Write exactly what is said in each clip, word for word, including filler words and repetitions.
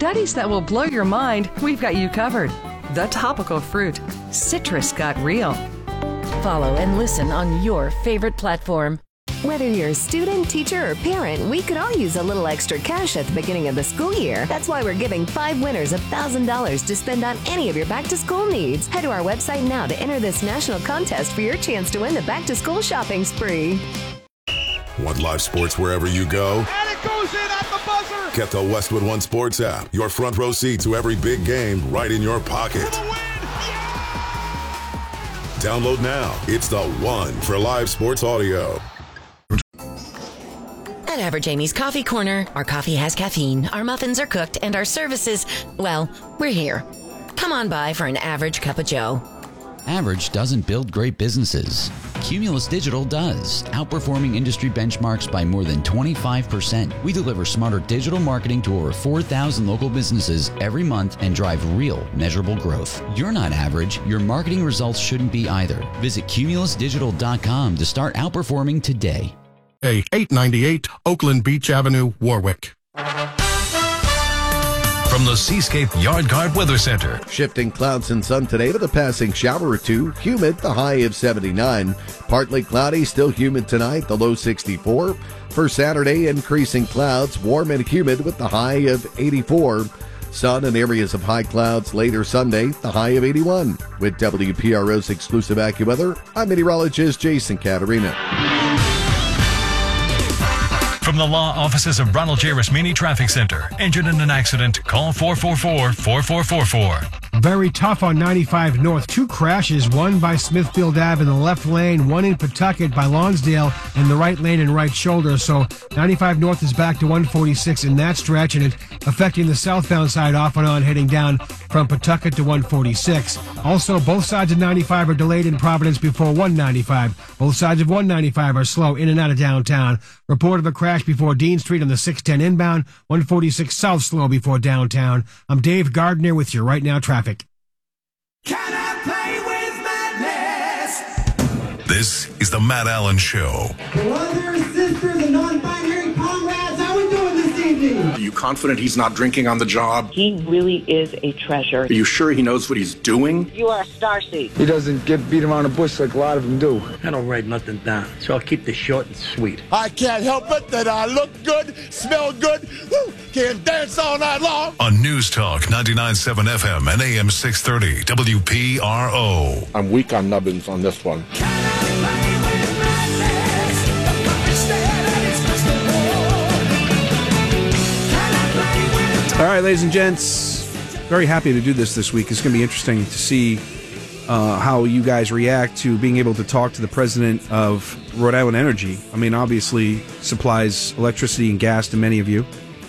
studies that will blow your mind, we've got you covered. The Topical Fruit. Citrus got real. Follow and listen on your favorite platform. Whether you're a student, teacher, or parent, we could all use a little extra cash at the beginning of the school year. That's why we're giving five winners one thousand dollars to spend on any of your back-to-school needs. Head to our website now to enter this national contest for your chance to win the back-to-school shopping spree. Want live sports wherever you go? And it goes in at the buzzer! Get the Westwood One Sports app. Your front row seat to every big game right in your pocket. For the win! Download now. It's the one for live sports audio. At Average Amy's Coffee Corner, our coffee has caffeine, our muffins are cooked, and our services, well, we're here. Come on by for an average cup of joe. Average doesn't build great businesses. Cumulus Digital does, outperforming industry benchmarks by more than twenty-five percent. We deliver smarter digital marketing to over four thousand local businesses every month and drive real, measurable growth. You're not average. Your marketing results shouldn't be either. Visit cumulus digital dot com to start outperforming today. eight ninety-eight Oakland Beach Avenue, Warwick. From the Seascape Yard Guard Weather Center. Shifting clouds and sun today with a passing shower or two. Humid, the high of seventy-nine. Partly cloudy, still humid tonight, the low sixty-four. For Saturday, increasing clouds, warm and humid with the high of eighty-four. Sun and areas of high clouds later Sunday, the high of eighty-one. With W P R O's exclusive AccuWeather, I'm meteorologist Jason Caterina. From the law offices of Ronald J. Rasmini Traffic Center. Injured in an accident? Call four four four, four four four four. Very tough on ninety-five North. Two crashes, one by Smithfield Ave in the left lane, one in Pawtucket by Lonsdale in the right lane and right shoulder. So ninety-five North is back to one forty-six in that stretch, and it affecting the southbound side off and on heading down from Pawtucket to one forty-six. Also, both sides of ninety-five are delayed in Providence before one ninety-five. Both sides of one ninety-five are slow in and out of downtown. Report of a crash before Dean Street on the six ten inbound, one forty-six south slow before downtown. I'm Dave Gardner with your Right Now traffic. Can I play with madness? This is the Matt Allen Show. Brothers, sisters, and non-binary comrades, how we doing this evening? Are you confident he's not drinking on the job? He really is a treasure. Are you sure he knows what he's doing? You are a starseed. He doesn't get beat around the bush like a lot of them do. I don't write nothing down, so I'll keep this short and sweet. I can't help it that I look good, smell good, woo, can dance all night long. On News Talk ninety-nine point seven F M and A M six thirty W P R O. I'm weak on nubbins on this one. All right, ladies and gents, very happy to do this this week. It's going to be interesting to see uh, how you guys react to being able to talk to the president of Rhode Island Energy. I mean, obviously supplies electricity and gas to many of you.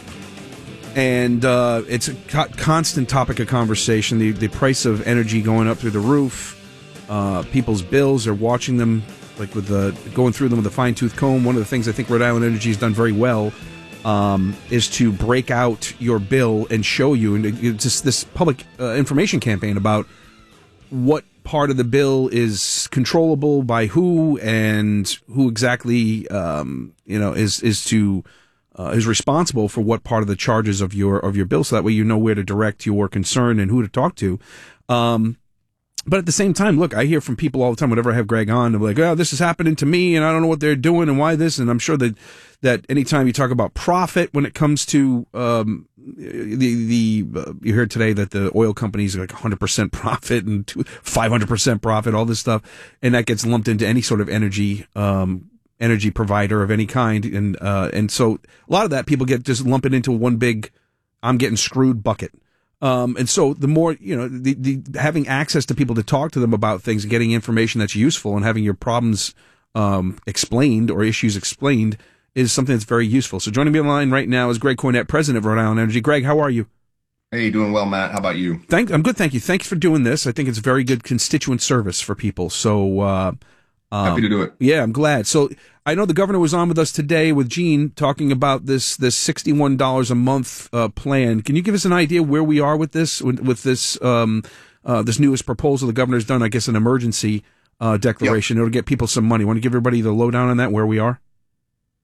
And uh, it's a co- constant topic of conversation. The, the price of energy going up through the roof. Uh, people's bills are watching them, like with the going through them with a fine-tooth comb. One of the things I think Rhode Island Energy has done very well um, is to break out your bill and show you, and it's just this public uh, information campaign about what part of the bill is controllable by who and who exactly um, you know is is to uh, is responsible for what part of the charges of your of your bill, so that way you know where to direct your concern and who to talk to. Um, But at the same time, look, I hear from people all the time, whenever I have Greg on, they're like, oh, this is happening to me, and I don't know what they're doing and why this. And I'm sure that, that anytime you talk about profit when it comes to um, the, the uh, you heard today that the oil companies are like one hundred percent profit and five hundred percent profit, all this stuff, and that gets lumped into any sort of energy um, energy provider of any kind. And, uh, and so a lot of that people get just lump it into one big, I'm getting screwed bucket. Um, and so the more, you know, the, the, having access to people to talk to them about things, getting information that's useful and having your problems, um, explained or issues explained is something that's very useful. So joining me on the line right now is Greg Cornett, president of Rhode Island Energy. Greg, how are you? Hey, doing well, Matt. How about you? Thank, I'm good. Thank you. Thanks for doing this. I think it's very good constituent service for people. So, uh, um, happy to do it. Yeah, I'm glad. So I know the governor was on with us today with Gene talking about this this sixty-one dollars a month uh, plan. Can you give us an idea where we are with this with, with this um, uh, this newest proposal the governor's done? I guess an emergency uh, declaration. Yep. It'll get people some money. Want to give everybody the lowdown on that, where we are?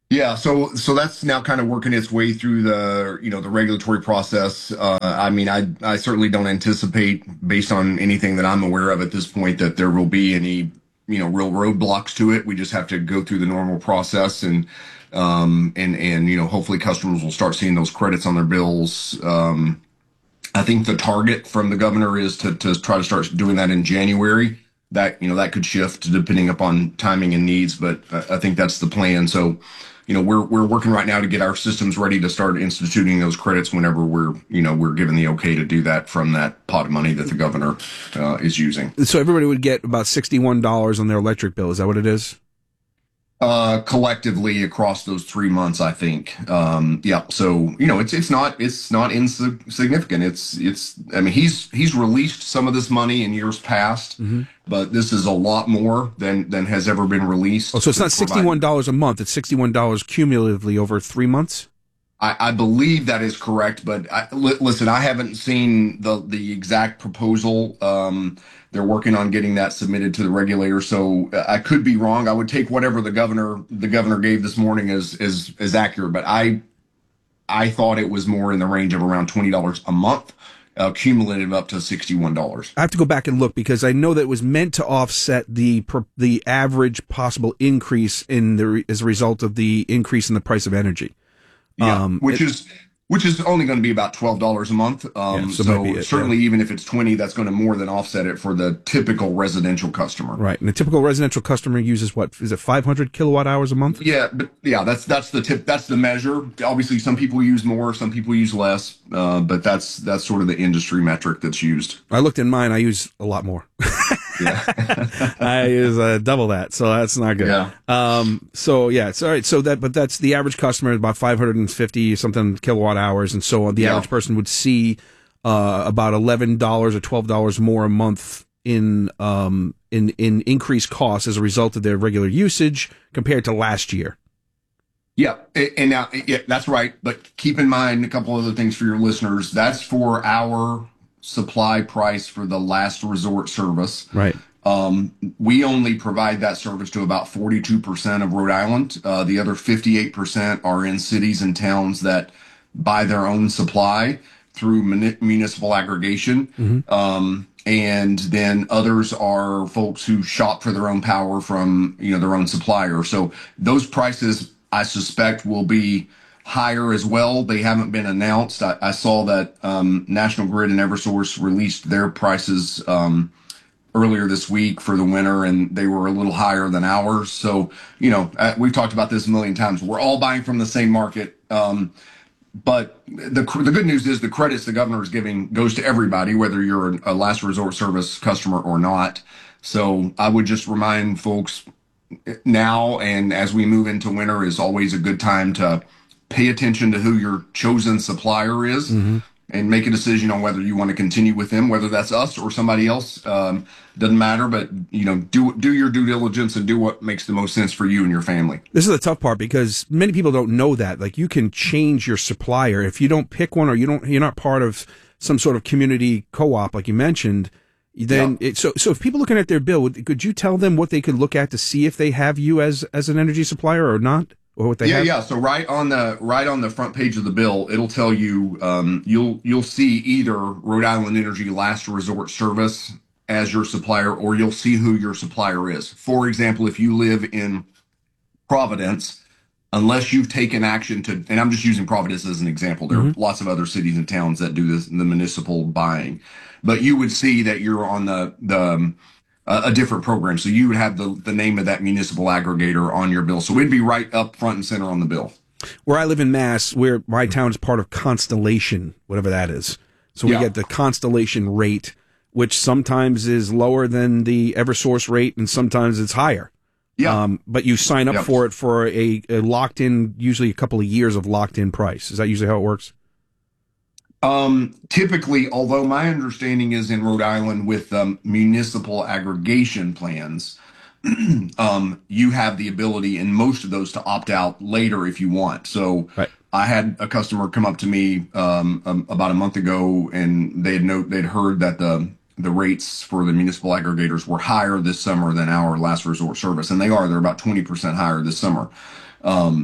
Yeah, so so that's now kind of working its way through the you know the regulatory process. Uh, I mean, I I certainly don't anticipate, based on anything that I'm aware of at this point, that there will be any you know real roadblocks to it. We just have to go through the normal process, and um and and you know hopefully customers will start seeing those credits on their bills. Um, I think the target from the governor is to to try to start doing that in January. That you know that could shift depending upon timing and needs, but I, I think that's the plan. So. You know, we're we're working right now to get our systems ready to start instituting those credits whenever we're you know we're given the okay to do that from that pot of money that the governor uh, is using. So everybody would get about sixty-one dollars on their electric bill. Is that what it is? Uh, collectively across those three months, I think. Um, yeah. So you know, it's it's not it's not insignificant. It's it's. I mean, he's he's released some of this money in years past, mm-hmm. but this is a lot more than than has ever been released. Oh, so it's not sixty-one dollars a month. It's sixty-one dollars cumulatively over three months. I, I believe that is correct, but I, li- listen, I haven't seen the the exact proposal. Um, they're working on getting that submitted to the regulator, so I could be wrong. I would take whatever the governor the governor gave this morning as as as accurate, but I I thought it was more in the range of around twenty dollars a month, uh, cumulative up to sixty-one dollars. I have to go back and look because I know that it was meant to offset the per, the average possible increase in the as a result of the increase in the price of energy. Yeah, um, which it, is which is only going to be about twelve dollars a month. Um, yeah, so so it, certainly, yeah. even if it's twenty, that's going to more than offset it for the typical residential customer. Right, and the typical residential customer uses what is it, five hundred kilowatt hours a month? Yeah, but yeah, that's that's the tip. That's the measure. Obviously, some people use more, some people use less, uh, but that's that's sort of the industry metric that's used. I looked in mine. I use a lot more. Yeah. I use uh, double that, so that's not good. Yeah. Um. So yeah, it's all right. So that, but that's the average customer is about five hundred and fifty something kilowatt hours, and so the yeah. average person would see uh about eleven dollars or twelve dollars more a month in um in in increased costs as a result of their regular usage compared to last year. Yeah, and now yeah, that's right. But keep in mind a couple other things for your listeners. That's for our supply price for the last resort service. Right. Um, we only provide that service to about forty-two percent of Rhode Island. Uh, the other fifty-eight percent are in cities and towns that buy their own supply through mun- municipal aggregation. Mm-hmm. Um, and then others are folks who shop for their own power from, you know, their own supplier. So those prices, I suspect, will be higher as well. They haven't been announced. I, I saw that um, National Grid and Eversource released their prices um, earlier this week for the winter, and they were a little higher than ours. So, you know, uh, we've talked about this a million times. We're all buying from the same market. Um, but the the good news is the credits the governor is giving goes to everybody, whether you're a last resort service customer or not. So I would just remind folks now, and as we move into winter, is always a good time to pay attention to who your chosen supplier is, mm-hmm. and make a decision on whether you want to continue with them, whether that's us or somebody else. Um, doesn't matter, but you know, do do your due diligence and do what makes the most sense for you and your family. This is the tough part because many people don't know that. Like, you can change your supplier if you don't pick one, or you don't. You're not part of some sort of community co-op, like you mentioned. Then yeah. it, so so if people looking at their bill, would, could you tell them what they could look at to see if they have you as as an energy supplier or not? Or what they yeah, have? yeah. So right on the right on the front page of the bill, it'll tell you um, you'll you'll see either Rhode Island Energy Last Resort Service as your supplier, or you'll see who your supplier is. For example, if you live in Providence, unless you've taken action to, and I'm just using Providence as an example. There mm-hmm. are lots of other cities and towns that do this, the municipal buying, but you would see that you're on the the um, a different program. So you would have the, the name of that municipal aggregator on your bill. So it'd be right up front and center on the bill. Where I live in Mass, where my town is part of Constellation, whatever that is. So we yeah. get the Constellation rate, which sometimes is lower than the Eversource rate and sometimes it's higher. Yeah. Um, but you sign up yep. for it for a, a locked in, usually a couple of years of locked in price. Is that usually how it works? Um, typically, although my understanding is in Rhode Island with um, municipal aggregation plans, um, you have the ability in most of those to opt out later if you want. So right. I had a customer come up to me um, um, about a month ago, and they had no, they'd heard that the the rates for the municipal aggregators were higher this summer than our last resort service, and they are. They're about twenty percent higher this summer. Um,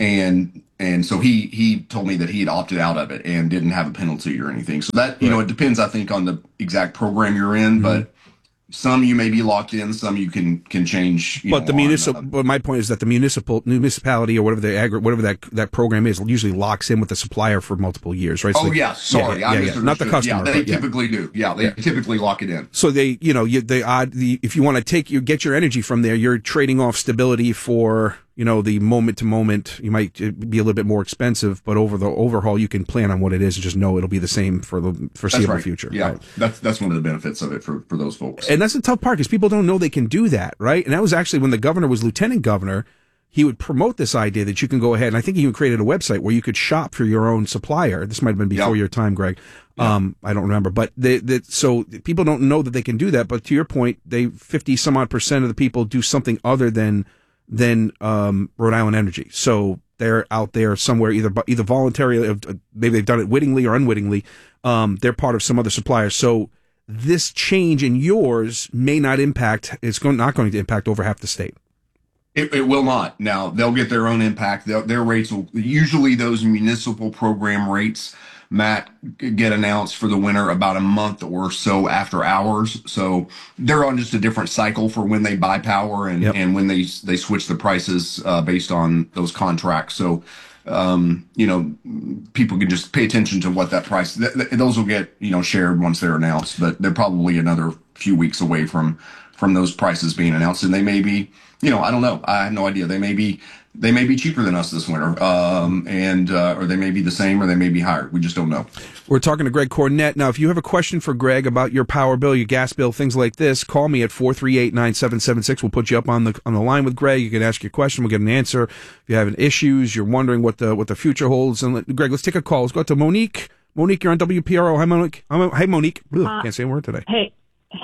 and and so he he told me that he had opted out of it and didn't have a penalty or anything. So that, you right. know, it depends, I think, on the exact program you're in, mm-hmm. but some you may be locked in, some you can can change. You but know, the municipal. on, uh, but my point is that the municipal municipality or whatever the agri- whatever that, that program is usually locks in with the supplier for multiple years, right? So oh like, yeah, sorry, yeah, I yeah, yeah. Not the customer. Yeah, they but, yeah. typically do. Yeah, they yeah. typically lock it in. So they, you know, you, they odd. The, if you want to take you get your energy from there, you're trading off stability for, you know, the moment to moment. You might be a little bit more expensive, but over the overhaul, you can plan on what it is and just know it'll be the same for the foreseeable right. future. Yeah, right? that's that's one of the benefits of it for, for those folks. And that's the tough part because people don't know they can do that, right? And that was actually when the governor was lieutenant governor. He would promote this idea that you can go ahead, and I think he even created a website where you could shop for your own supplier. This might have been before yeah. your time, Greg. Yeah. Um, I don't remember, but they, they, so people don't know that they can do that. But to your point, they fifty some odd percent of the people do something other than than um, Rhode Island Energy. So they're out there somewhere, either either voluntarily, maybe they've done it wittingly or unwittingly. Um, they're part of some other supplier. So this change in yours may not impact. It's going, not going to impact over half the state. It, it will not. Now, they'll get their own impact. Their, their rates will, usually those municipal program rates, Matt, get announced for the winter about a month or so after hours. So they're on just a different cycle for when they buy power and, yep. and when they they switch the prices uh, based on those contracts. So, um, you know, people can just pay attention to what that price, th- th- those will get, you know, shared once they're announced, but they're probably another few weeks away from, from those prices being announced. And they may be, you know, I don't know. I have no idea. They may be, they may be cheaper than us this winter, um, and uh, or they may be the same, or they may be higher. We just don't know. We're talking to Greg Cornett. Now, if you have a question for Greg about your power bill, your gas bill, things like this, call me at four three eight, nine seven seven six. We'll put you up on the on the line with Greg. You can ask your question. We'll get an answer. If you have an issues, you're wondering what the what the future holds. And let, Greg, let's take a call. Let's go to Monique. Monique, you're on W P R O. Hi, Monique. Hi, Monique. Ugh, uh, can't say a word today. Hey.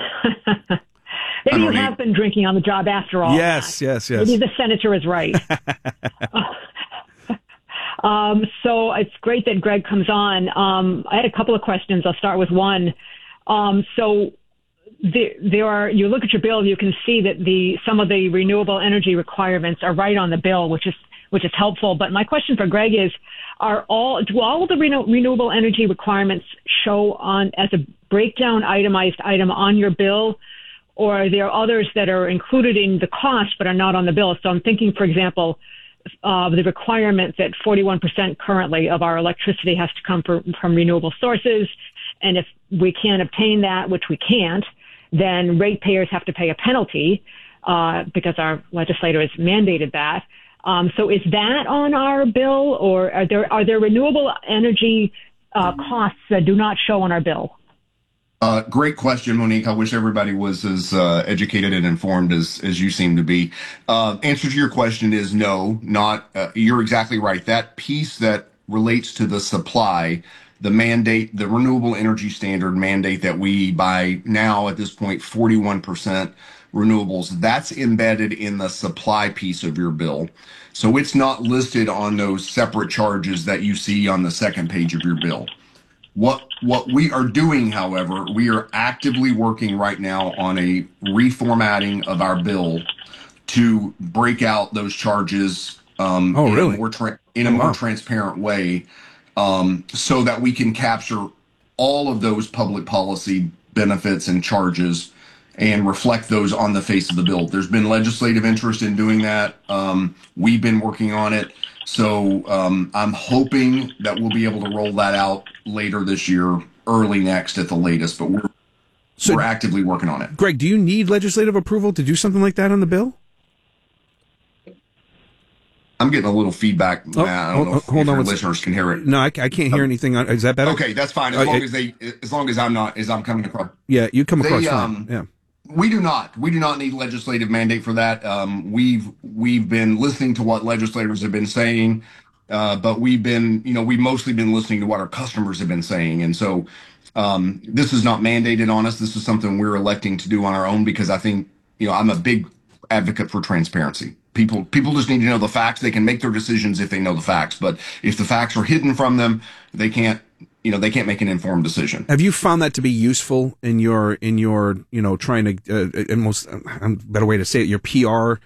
Maybe you have been drinking on the job after all. Yes, yes, yes. Maybe the senator is right. um, so it's great that Greg comes on. Um, I had a couple of questions. I'll start with one. Um, so there, there are. You look at your bill, you can see that the some of the renewable energy requirements are right on the bill, which is which is helpful. But my question for Greg is: Are all do all of the renew, renewable energy requirements show on as a breakdown itemized item on your bill? Or are there others that are included in the cost but are not on the bill? So I'm thinking, for example, uh, the requirement that forty-one percent currently of our electricity has to come for, from renewable sources. And if we can't obtain that, which we can't, then ratepayers have to pay a penalty uh, because our legislator has mandated that. Um, so is that on our bill, or are there are there renewable energy uh, costs that do not show on our bill? Uh, great question, Monique. I wish everybody was as uh, educated and informed as, as you seem to be. Uh, answer to your question is no, not, uh, you're exactly right. That piece that relates to the supply, the mandate, the renewable energy standard mandate that we by now at this point, forty-one percent renewables, that's embedded in the supply piece of your bill. So it's not listed on those separate charges that you see on the second page of your bill. What what we are doing, however, we are actively working right now on a reformatting of our bill to break out those charges um, oh, in really? a more, tra- in a oh, more wow. transparent way, um, so that we can capture all of those public policy benefits and charges and reflect those on the face of the bill. There's been legislative interest in doing that. Um, we've been working on it. So um, I'm hoping that we'll be able to roll that out later this year, early next at the latest, but we're, so, we're actively working on it. Greg, do you need legislative approval to do something like that on the bill? I'm getting a little feedback. Oh, I don't know if, hold if on, your listeners can hear it. No, I, I can't hear um, anything. Is that better? Okay, that's fine. As uh, long it, as they, as long as I'm not, as I'm coming across. Yeah, you come across. They, fine. um, yeah. We do not. We do not need legislative mandate for that. Um, we've we've been listening to what legislators have been saying, uh, but we've been, you know, we've mostly been listening to what our customers have been saying. And so um, this is not mandated on us. This is something we're electing to do on our own because I think, you know, I'm a big advocate for transparency. People people just need to know the facts. They can make their decisions if they know the facts. But if the facts are hidden from them, they can't. You know, they can't make an informed decision. Have you found that to be useful in your, in your, you know, trying to, uh, almost, uh, a better way to say it, your P R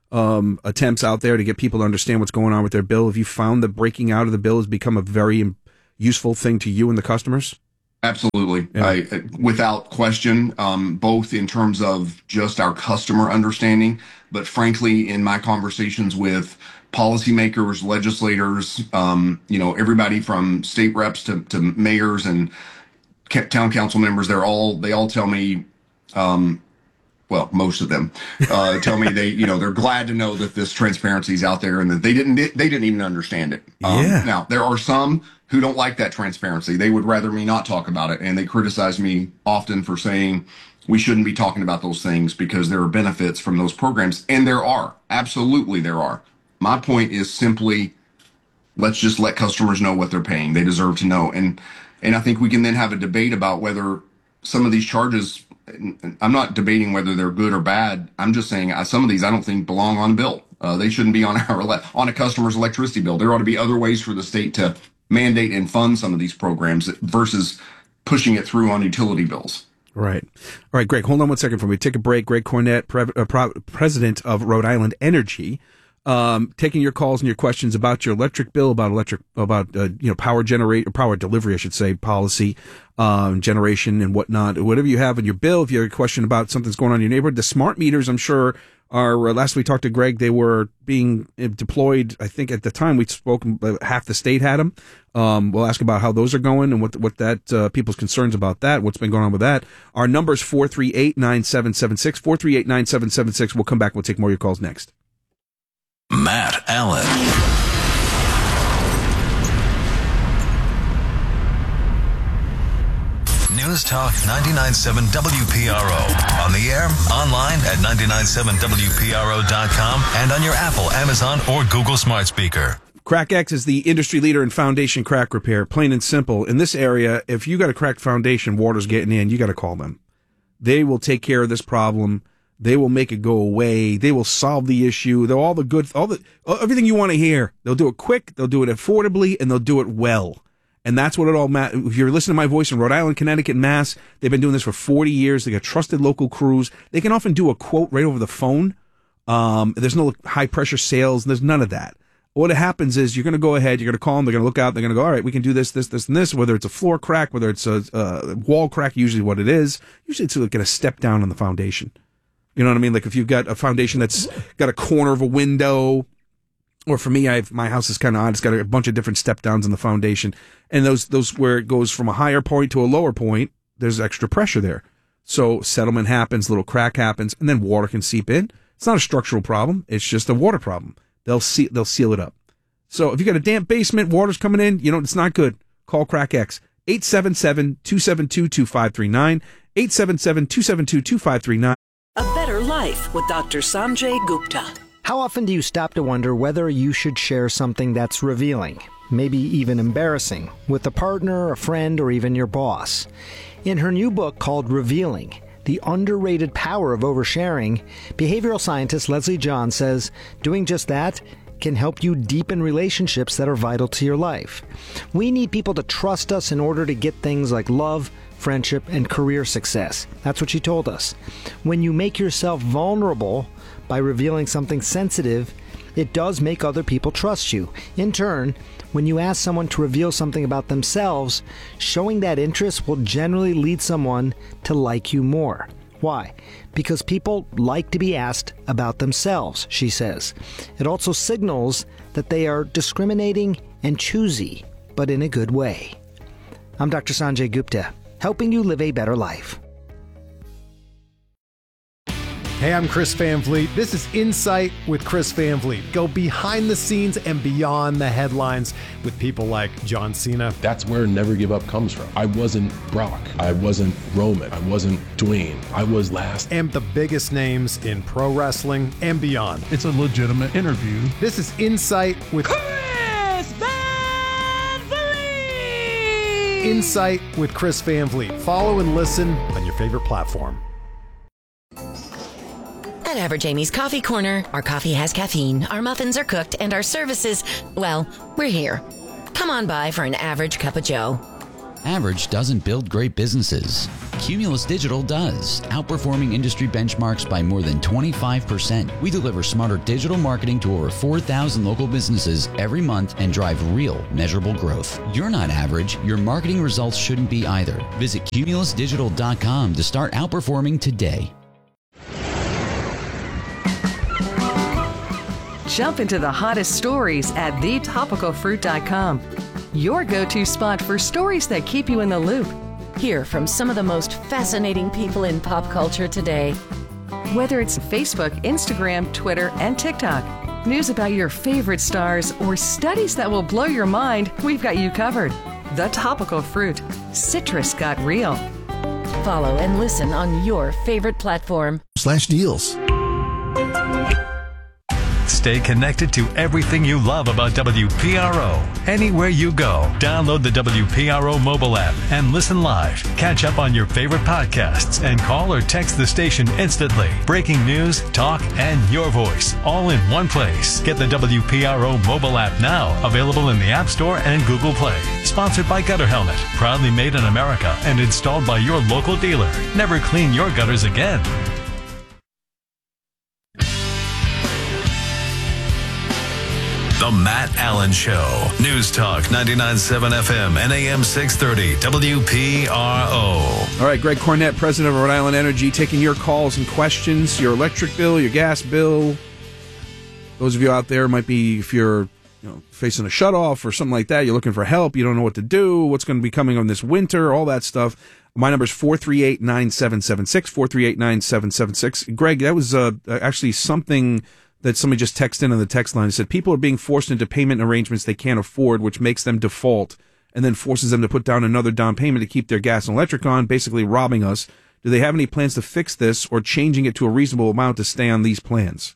um, attempts out there to get people to understand what's going on with their bill? Have you found that breaking out of the bill has become a very useful thing to you and the customers? Absolutely. Yeah. I, without question, um, both in terms of just our customer understanding, but frankly, in my conversations with policymakers, legislators, um, you know, everybody from state reps to, to mayors and ca- town council members, they're all, they all tell me, um, well, most of them uh, tell me they, you know, they're glad to know that this transparency is out there and that they didn't, they didn't even understand it. Um, Yeah. Now, there are some who don't like that transparency. They would rather me not talk about it. And they criticize me often for saying we shouldn't be talking about those things because there are benefits from those programs. And there are. Absolutely, there are. My point is simply, let's just let customers know what they're paying. They deserve to know. And, and I think we can then have a debate about whether some of these charges, I'm not debating whether they're good or bad. I'm just saying uh, some of these I don't think belong on a bill. Uh, they shouldn't be on our ele- on a customer's electricity bill. There ought to be other ways for the state to mandate and fund some of these programs versus pushing it through on utility bills. Right. All right, Greg, hold on one second for me. Take a break. Greg Cornett, pre- uh, pro- president of Rhode Island Energy, um, taking your calls and your questions about your electric bill, about electric, about, uh, you know, power generate, power delivery, I should say, policy, um, generation and whatnot, whatever you have in your bill. If you have a question about something's going on in your neighborhood, the smart meters, I'm sure, are, uh, last we talked to Greg, they were being deployed. I think at the time we spoke, half the state had them. Um, we'll ask about how those are going and what, what that, uh, people's concerns about that, what's been going on with that. Our number is four three eight, nine seven seven six, four three eight, nine seven seven six. We'll come back. We'll take more of your calls next. Matt Allen. News Talk ninety-nine point seven W P R O. On the air, online at nine nine seven W P R O dot com, and on your Apple, Amazon, or Google smart speaker. CrackX is the industry leader in foundation crack repair, plain and simple. In this area, if you got a cracked foundation, water's getting in, you got to call them. They will take care of this problem. They will make it go away. They will solve the issue. They're all the good, all the, everything you want to hear. They'll do it quick. They'll do it affordably, and they'll do it well. And that's what it all matters. If you're listening to my voice in Rhode Island, Connecticut, Mass, they've been doing this for forty years. They got trusted local crews. They can often do a quote right over the phone. Um, there's no high pressure sales. There's none of that. What happens is you're going to go ahead, you're going to call them, they're going to look out, they're going to go, all right, we can do this, this, this, and this, whether it's a floor crack, whether it's a, a wall crack, usually what it is. Usually it's like a step down on the foundation. You know what I mean? Like if you've got a foundation that's got a corner of a window, or for me, I have, my house is kind of odd. It's got a bunch of different step downs in the foundation. And those, those where it goes from a higher point to a lower point, there's extra pressure there. So settlement happens, little crack happens, and then water can seep in. It's not a structural problem. It's just a water problem. They'll see, they'll seal it up. So if you got a damp basement, water's coming in, you know, it's not good. Call CrackX. eight seven seven, two seven two, two five three nine. eight seven seven, two seven two, two five three nine. A better life with Doctor Sanjay Gupta. How often do you stop to wonder whether you should share something that's revealing, maybe even embarrassing, with a partner, a friend, or even your boss? In her new book called Revealing, The Underrated Power of Oversharing, behavioral scientist Leslie John says doing just that can help you deepen relationships that are vital to your life. We need people to trust us in order to get things like love, friendship, and career success. That's what she told us. When you make yourself vulnerable by revealing something sensitive, it does make other people trust you. In turn, when you ask someone to reveal something about themselves, showing that interest will generally lead someone to like you more. Why? Because people like to be asked about themselves, she says. It also signals that they are discriminating and choosy, but in a good way. I'm Doctor Sanjay Gupta, helping you live a better life. Hey, I'm Chris Van Vliet. This is Insight with Chris Van Vliet. Go behind the scenes and beyond the headlines with people like John Cena. That's where Never Give Up comes from. I wasn't Brock. I wasn't Roman. I wasn't Dwayne. I was last. And the biggest names in pro wrestling and beyond. It's a legitimate interview. This is Insight with Chris Van Vliet. Insight with Chris Van Vliet. Follow and listen on your favorite platform. At Average Amy's Coffee Corner, our coffee has caffeine, our muffins are cooked, and our services, well, we're here. Come on by for an average cup of joe. Average doesn't build great businesses. Cumulus Digital does, outperforming industry benchmarks by more than twenty-five percent. We deliver smarter digital marketing to over four thousand local businesses every month and drive real, measurable growth. You're not average. Your marketing results shouldn't be either. Visit cumulus digital dot com to start outperforming today. Jump into the hottest stories at the topical fruit dot com. Your go-to spot for stories that keep you in the loop. Hear from some of the most fascinating people in pop culture today. Whether it's Facebook, Instagram, Twitter, and TikTok, news about your favorite stars, or studies that will blow your mind, we've got you covered. The Topical Fruit. Citrus got real. Follow and listen on your favorite platform. Slash deals. Stay connected to everything you love about W P R O. Anywhere you go, download the W P R O mobile app and listen live. Catch up on your favorite podcasts and call or text the station instantly. Breaking news, talk, and your voice, all in one place. Get the W P R O mobile app now, available in the App Store and Google Play. Sponsored by Gutter Helmet, proudly made in America and installed by your local dealer. Never clean your gutters again. The Matt Allen Show. News Talk ninety-nine point seven F M and A M six thirty W P R O. All right, Greg Cornett, president of Rhode Island Energy, taking your calls and questions, your electric bill, your gas bill. Those of you out there might be, if you're you know, facing a shutoff or something like that, you're looking for help, you don't know what to do, what's going to be coming on this winter, all that stuff. My number is four three eight, nine seven seven six, four three eight, nine seven seven six. Greg, that was uh, actually something that somebody just texted in on the text line. It said people are being forced into payment arrangements they can't afford, which makes them default and then forces them to put down another down payment to keep their gas and electric on, basically robbing us. Do they have any plans to fix this or changing it to a reasonable amount to stay on these plans?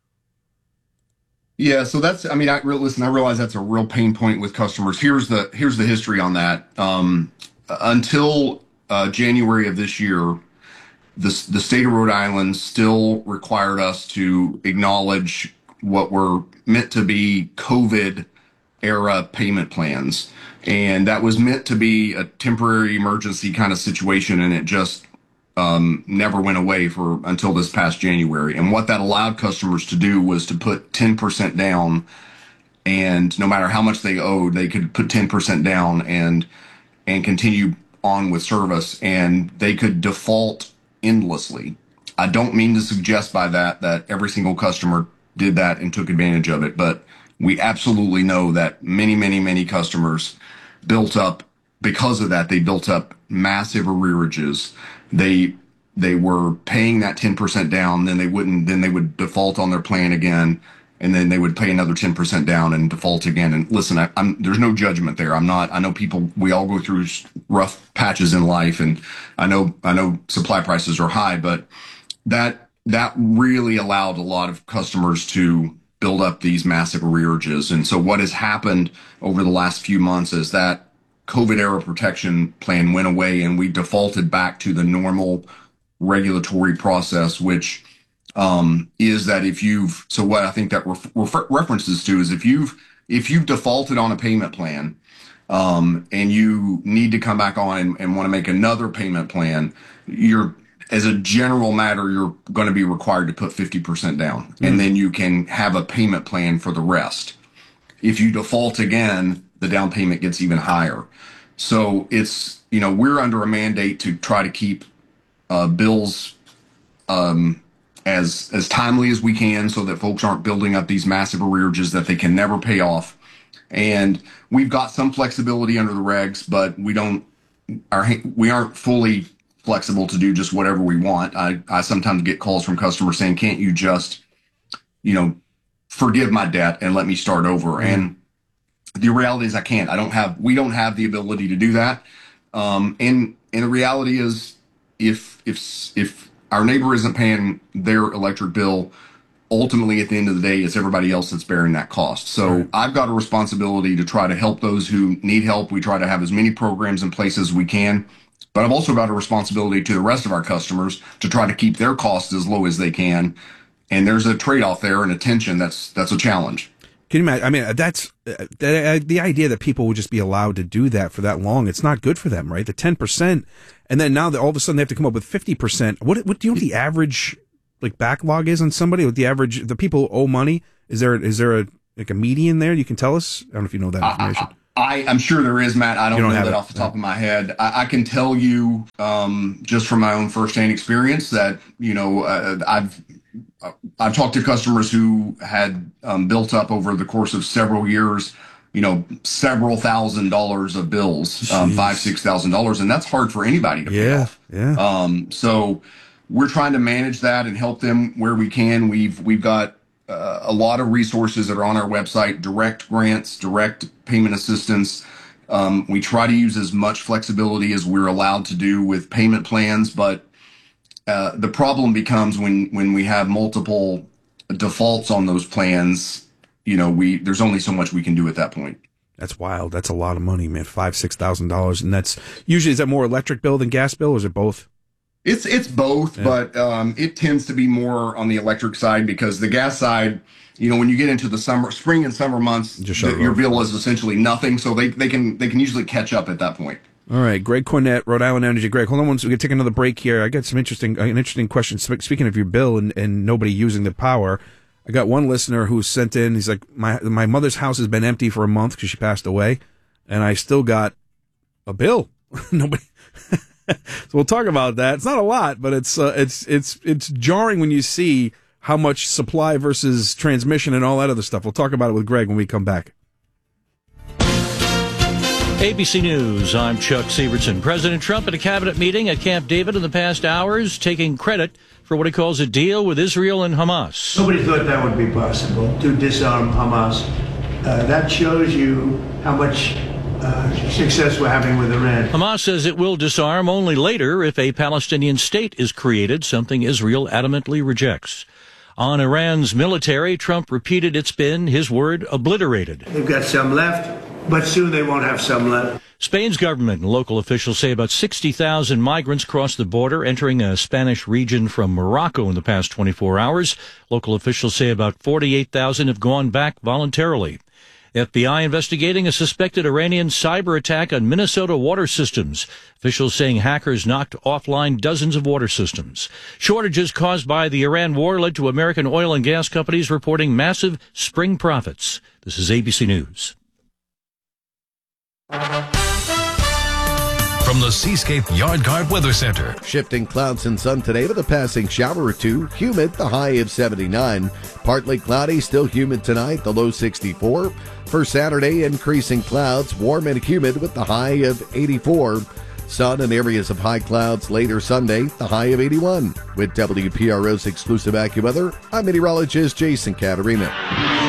Yeah, so that's, I mean, I listen, I realize that's a real pain point with customers. Here's the, here's the history on that. Um, until uh, January of this year, The, the state of Rhode Island still required us to acknowledge what were meant to be COVID era payment plans. And that was meant to be a temporary emergency kind of situation. And it just um, never went away for until this past January. And what that allowed customers to do was to put ten percent down. And no matter how much they owed, they could put ten percent down and, and continue on with service. And they could default endlessly. I don't mean to suggest by that that every single customer did that and took advantage of it, but we absolutely know that many, many, many customers built up, because of that, they built up massive arrearages. They they were paying that ten percent down, then they wouldn't, then they would default on their plan again, and then they would pay another ten percent down and default again. And listen, I, I'm, there's no judgment there. I'm not, I know people, we all go through rough patches in life, and I know, I know supply prices are high, but that, that really allowed a lot of customers to build up these massive arrearages. And so what has happened over the last few months is that COVID era protection plan went away, and we defaulted back to the normal regulatory process, which um, is that if you've, so what I think that ref, refer, references to is if you've, if you've defaulted on a payment plan, um, and you need to come back on and, and want to make another payment plan, you're, as a general matter, you're going to be required to put fifty percent down, mm-hmm. and then you can have a payment plan for the rest. If you default again, the down payment gets even higher. So it's, you know, we're under a mandate to try to keep uh, bills, um, as as timely as we can, so that folks aren't building up these massive arrearages that they can never pay off. And we've got some flexibility under the regs, but we don't our we aren't fully flexible to do just whatever we want. I, I sometimes get calls from customers saying, can't you just, you know, forgive my debt and let me start over? Mm-hmm. And the reality is I can't. I don't have, we don't have the ability to do that. Um, and, and the reality is if, if, if our neighbor isn't paying their electric bill, ultimately at the end of the day, it's everybody else that's bearing that cost. So right. I've got a responsibility to try to help those who need help. We try to have as many programs in place as we can. But I've also got a responsibility to the rest of our customers to try to keep their costs as low as they can. And there's a trade-off there and a tension that's that's a challenge. Can you imagine? I mean, that's uh, the, the idea that people would just be allowed to do that for that long. It's not good for them, right? The ten percent, and then now that all of a sudden they have to come up with fifty percent. What, what do you know what the average like backlog is on somebody? What the average, the people owe money? Is there, is there a, like a median there? You can tell us? I don't know if you know that information. I, I, I'm sure there is, Matt. I don't, don't know that it. off the top no. of my head. I, I can tell you, um, just from my own firsthand experience that, you know, uh, I've, I've talked to customers who had um, built up over the course of several years, you know, several thousand dollars of bills, um, five, six thousand dollars, and that's hard for anybody to pay yeah, off. Yeah. Um, so we're trying to manage that and help them where we can. We've we've got uh, a lot of resources that are on our website: direct grants, direct payment assistance. Um, we try to use as much flexibility as we're allowed to do with payment plans, but Uh, the problem becomes when, when we have multiple defaults on those plans, you know, we, there's only so much we can do at that point. That's wild. That's a lot of money, man. Five, six thousand dollars. And that's usually, is that more electric bill than gas bill, or is it both? It's, it's both, yeah. but, um, it tends to be more on the electric side because the gas side, you know, when you get into the summer, spring and summer months, the, your bill is essentially nothing. So they, they can, they can usually catch up at that point. All right, Greg Cornett, Rhode Island Energy. Greg, hold on one second. We're going to take another break here. I got some interesting, an interesting question. Speaking of your bill and, and nobody using the power, I got one listener who sent in. He's like, my my mother's house has been empty for a month because she passed away, and I still got a bill. Nobody. So we'll talk about that. It's not a lot, but it's uh, it's it's it's jarring when you see how much supply versus transmission and all that other stuff. We'll talk about it with Greg when we come back. A B C News, I'm Chuck Sievertson. President Trump at a cabinet meeting at Camp David in the past hours, taking credit for what he calls a deal with Israel and Hamas. Nobody thought that would be possible, to disarm Hamas. Uh, that shows you how much uh, success we're having with Iran. Hamas says it will disarm only later if a Palestinian state is created, something Israel adamantly rejects. On Iran's military, Trump repeated it's been, his word, obliterated. They've got some left, but soon they won't have some left. Spain's government and local officials say about sixty thousand migrants crossed the border, entering a Spanish region from Morocco in the past twenty-four hours. Local officials say about forty-eight thousand have gone back voluntarily. F B I investigating a suspected Iranian cyber attack on Minnesota water systems. Officials saying hackers knocked offline dozens of water systems. Shortages caused by the Iran war led to American oil and gas companies reporting massive spring profits. This is A B C News. From the Seascape Yard Guard Weather Center. Shifting clouds and sun today with a passing shower or two. Humid, the high of seventy-nine. Partly cloudy, still humid tonight, the low sixty-four. For Saturday, increasing clouds, warm and humid with the high of eighty-four. Sun and areas of high clouds later Sunday, the high of eighty-one. With W P R O's exclusive AccuWeather, I'm meteorologist Jason Caterina.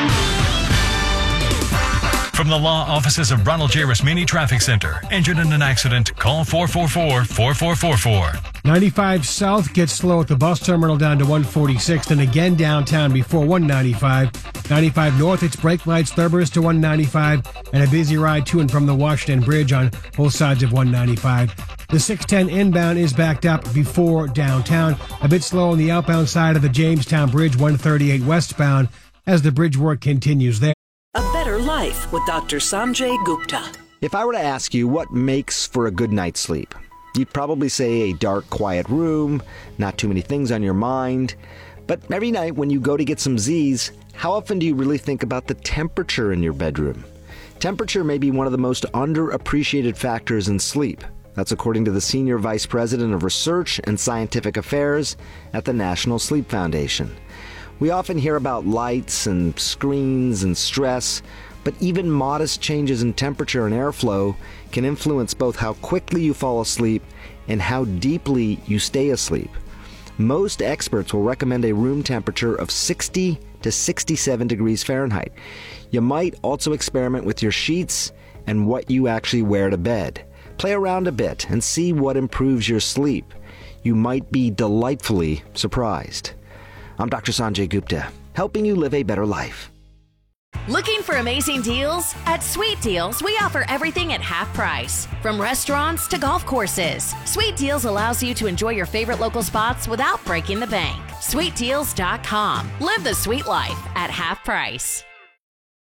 From the law offices of Ronald J. Rasmini Traffic Center. Injured in an accident? Call four four four, four four four four. ninety-five South gets slow at the bus terminal down to one forty-six, and again downtown before one ninety-five. ninety-five North, it's brake lights, Thurber's to one ninety-five, and a busy ride to and from the Washington Bridge on both sides of one ninety-five. The six ten inbound is backed up before downtown. A bit slow on the outbound side of the Jamestown Bridge, one thirty-eight westbound, as the bridge work continues there. A better life with Doctor Sanjay Gupta. If I were to ask you what makes for a good night's sleep, you'd probably say a dark, quiet room, not too many things on your mind. But every night when you go to get some Z's, how often do you really think about the temperature in your bedroom? Temperature may be one of the most underappreciated factors in sleep. That's according to the Senior Vice President of Research and Scientific Affairs at the National Sleep Foundation. We often hear about lights and screens and stress, but even modest changes in temperature and airflow can influence both how quickly you fall asleep and how deeply you stay asleep. Most experts will recommend a room temperature of sixty to sixty-seven degrees Fahrenheit. You might also experiment with your sheets and what you actually wear to bed. Play around a bit and see what improves your sleep. You might be delightfully surprised. I'm Doctor Sanjay Gupta, helping you live a better life. Looking for amazing deals? At Sweet Deals, we offer everything at half price. From restaurants to golf courses, Sweet Deals allows you to enjoy your favorite local spots without breaking the bank. sweet deals dot com. Live the sweet life at half price.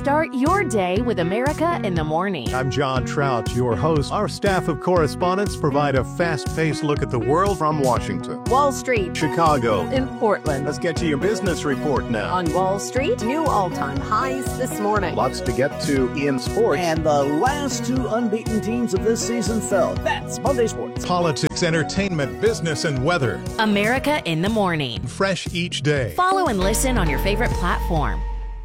Start your day with America in the Morning. I'm John Trout, your host. Our staff of correspondents provide a fast-paced look at the world from Washington, Wall Street, Chicago, in Portland. Let's get to your business report now. On Wall Street, new all-time highs this morning. Lots to get to in sports. And the last two unbeaten teams of this season fell. That's Monday Sports. Politics, entertainment, business, and weather. America in the Morning. Fresh each day. Follow and listen on your favorite platform.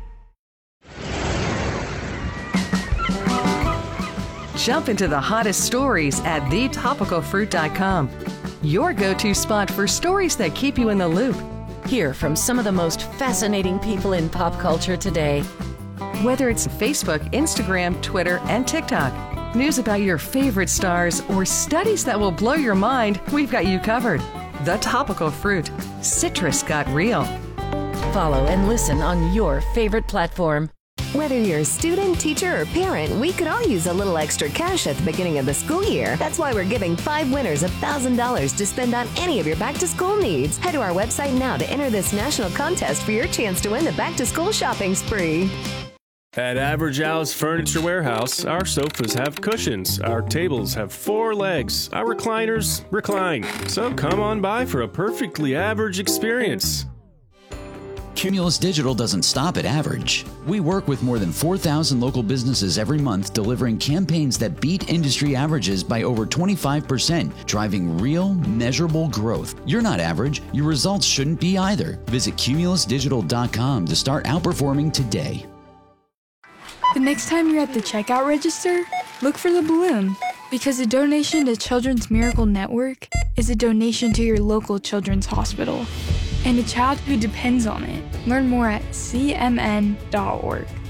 Jump into the hottest stories at the topical fruit dot com. Your go-to spot for stories that keep you in the loop. Hear from some of the most fascinating people in pop culture today. Whether it's Facebook, Instagram, Twitter, and TikTok, news about your favorite stars, or studies that will blow your mind, we've got you covered. The Topical Fruit. Citrus got real. Follow and listen on your favorite platform. Whether you're a student, teacher, or parent, we could all use a little extra cash at the beginning of the school year. That's why we're giving five winners one thousand dollars to spend on any of your back-to-school needs. Head to our website now to enter this national contest for your chance to win the back-to-school shopping spree. At Average Al's Furniture Warehouse, our sofas have cushions, our tables have four legs, our recliners recline. So come on by for a perfectly average experience. Cumulus Digital doesn't stop at average. We work with more than four thousand local businesses every month, delivering campaigns that beat industry averages by over twenty-five percent, driving real, measurable growth. You're not average. Your results shouldn't be either. Visit cumulus digital dot com to start outperforming today. The next time you're at the checkout register, look for the balloon, because a donation to Children's Miracle Network is a donation to your local children's hospital and a child who depends on it. Learn more at c m n dot org.